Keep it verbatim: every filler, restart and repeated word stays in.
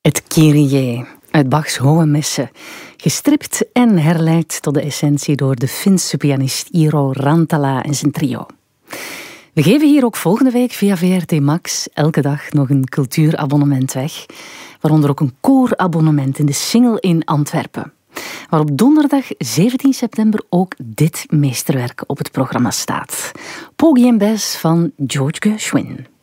Het Kyrie uit Bachs Hohe Messe, gestript en herleid tot de essentie door de Finse pianist Iiro Rantala en zijn trio. We geven hier ook volgende week via V R T Max elke dag nog een cultuurabonnement weg, waaronder ook een koorabonnement in de Singel in Antwerpen, waar op donderdag zeventien september ook dit meesterwerk op het programma staat. Porgy and Bess van George Gershwin.